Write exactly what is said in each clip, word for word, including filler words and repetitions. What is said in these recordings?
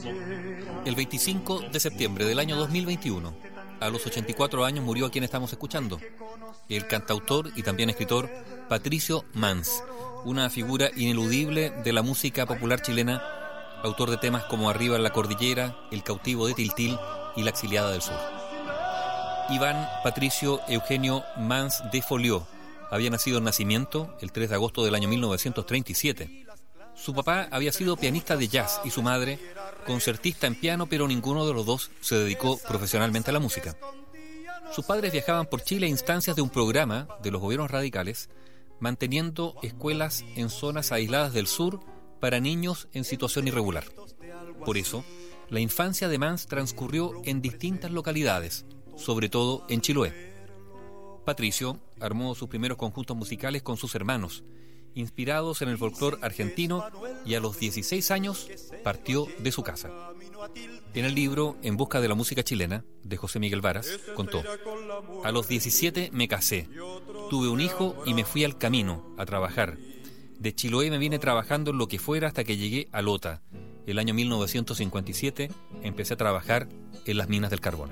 El veinticinco de septiembre del año dos mil veintiuno, a los ochenta y cuatro años, murió a quien estamos escuchando, el cantautor y también escritor Patricio Mans, una figura ineludible de la música popular chilena, autor de temas como Arriba en la Cordillera, El cautivo de Tiltil y La exiliada del sur. Iván Patricio Eugenio Mans de Folió había nacido en Nacimiento el tres de agosto del año mil novecientos treinta y siete. Su papá había sido pianista de jazz y su madre concertista en piano, pero ninguno de los dos se dedicó profesionalmente a la música. Sus padres viajaban por Chile a instancias de un programa de los gobiernos radicales, manteniendo escuelas en zonas aisladas del sur para niños en situación irregular. Por eso, la infancia de Mans transcurrió en distintas localidades, sobre todo en Chiloé. Patricio armó sus primeros conjuntos musicales con sus hermanos, inspirados en el folclore argentino, y a los dieciséis años partió de su casa. En el libro En busca de la música chilena, de José Miguel Varas, contó: a los diecisiete me casé, tuve un hijo y me fui al camino a trabajar. De Chiloé me vine trabajando en lo que fuera hasta que llegué a Lota. El año mil novecientos cincuenta y siete empecé a trabajar en las minas del carbón.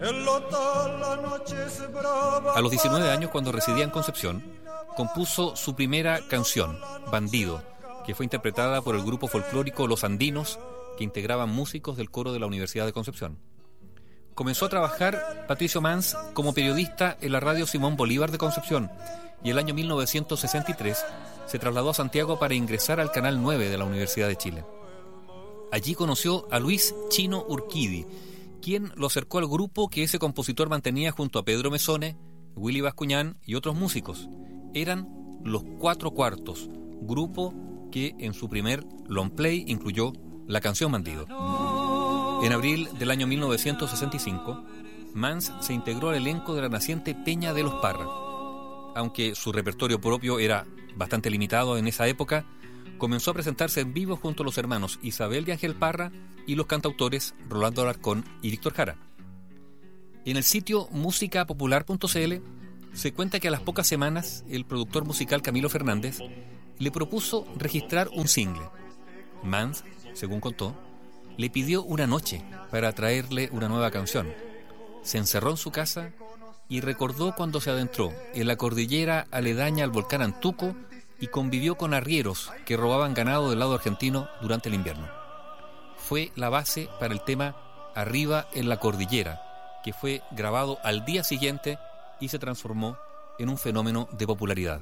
A los diecinueve años, cuando residía en Concepción, compuso su primera canción, Bandido, que fue interpretada por el grupo folclórico Los Andinos, que integraban músicos del coro de la Universidad de Concepción. Comenzó a trabajar Patricio Mans como periodista en la radio Simón Bolívar de Concepción, y el año mil novecientos sesenta y tres se trasladó a Santiago para ingresar al Canal nueve de la Universidad de Chile. Allí conoció a Luis Chino Urquidi, quien lo acercó al grupo que ese compositor mantenía junto a Pedro Mesone, Willy Bascuñán y otros músicos. Eran Los Cuatro Cuartos, grupo que en su primer long play incluyó la canción Bandido. En abril del año mil novecientos sesenta y cinco, Mans se integró al elenco de la naciente Peña de los Parra. Aunque su repertorio propio era bastante limitado en esa época, comenzó a presentarse en vivo junto a los hermanos Isabel y Ángel Parra y los cantautores Rolando Alarcón y Víctor Jara. En el sitio música popular punto c l se cuenta que a las pocas semanas el productor musical Camilo Fernández le propuso registrar un single. Mans, según contó, le pidió una noche para traerle una nueva canción. Se encerró en su casa y recordó cuando se adentró en la cordillera aledaña al volcán Antuco y convivió con arrieros que robaban ganado del lado argentino durante el invierno. Fue la base para el tema Arriba en la Cordillera, que fue grabado al día siguiente y se transformó en un fenómeno de popularidad.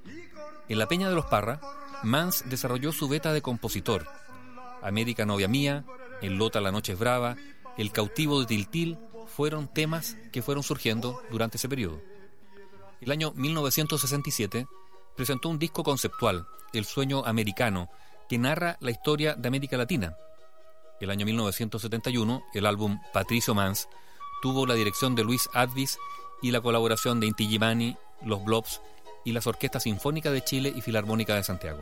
En la Peña de los Parra, Mans desarrolló su beta de compositor. América Novia Mía, En Lota la Noche es Brava, El cautivo de Tiltil fueron temas que fueron surgiendo durante ese periodo. El año mil novecientos sesenta y siete presentó un disco conceptual, El Sueño Americano, que narra la historia de América Latina. El año mil novecientos setenta y uno, el álbum Patricio Mans tuvo la dirección de Luis Advis y la colaboración de Inti Illimani, Los Blobs y las Orquestas Sinfónica de Chile y Filarmónica de Santiago.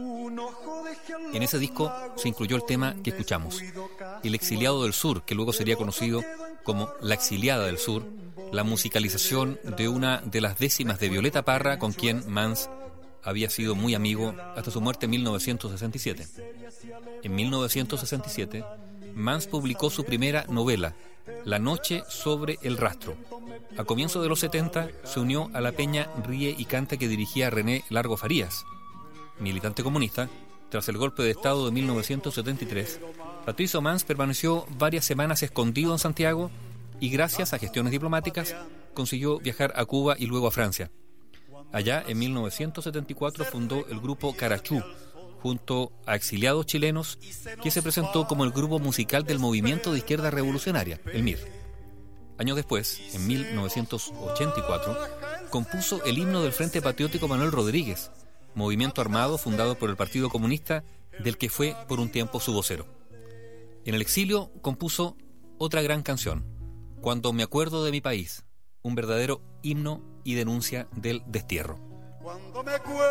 En ese disco se incluyó el tema que escuchamos, El exiliado del sur, que luego sería conocido como La exiliada del sur, la musicalización de una de las décimas de Violeta Parra, con quien Mans había sido muy amigo hasta su muerte en mil novecientos sesenta y siete. En mil novecientos sesenta y siete, Mans publicó su primera novela, La noche sobre el rastro. A comienzos de los setenta se unió a la Peña Ríe y Canta que dirigía René Largo Farías. Militante comunista, tras el golpe de Estado de mil novecientos setenta y tres, Patricio Mans permaneció varias semanas escondido en Santiago y gracias a gestiones diplomáticas consiguió viajar a Cuba y luego a Francia. Allá, en mil novecientos setenta y cuatro, fundó el grupo Carachú, junto a exiliados chilenos, que se presentó como el grupo musical del movimiento de izquierda revolucionaria, el M I R. Años después, en mil novecientos ochenta y cuatro, compuso el himno del Frente Patriótico Manuel Rodríguez, movimiento armado fundado por el Partido Comunista, del que fue por un tiempo su vocero. En el exilio compuso otra gran canción, Cuando me acuerdo de mi país, un verdadero himno y denuncia del destierro. Cuando me acuerdo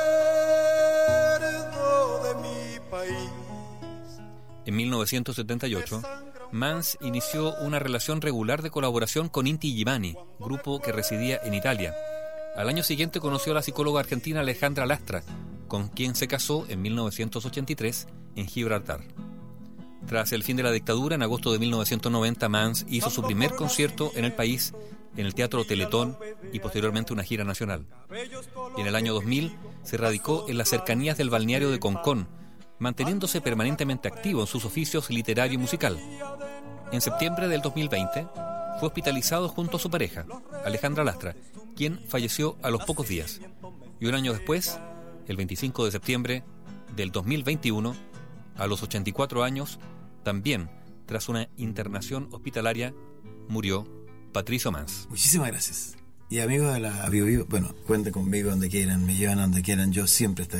de mi país. En mil novecientos setenta y ocho, Mans inició una relación regular de colaboración con Inti Illimani, grupo que residía en Italia. Al año siguiente conoció a la psicóloga argentina Alejandra Lastra, con quien se casó en mil novecientos ochenta y tres en Gibraltar. Tras el fin de la dictadura, en agosto de mil novecientos noventa, Mans hizo su primer concierto en el país, en el Teatro Teletón, y posteriormente una gira nacional. Y en el año dos mil se radicó en las cercanías del balneario de Concón, manteniéndose permanentemente activo en sus oficios literario y musical. En septiembre del dos mil veinte fue hospitalizado junto a su pareja, Alejandra Lastra, quien falleció a los pocos días. Y un año después, el veinticinco de septiembre del dos mil veintiuno, a los ochenta y cuatro años, también tras una internación hospitalaria, murió Patricio Mans. Muchísimas gracias. Y amigos de la Bio Bio, bueno, cuenten conmigo donde quieran, me llevan a donde quieran, yo siempre estaré.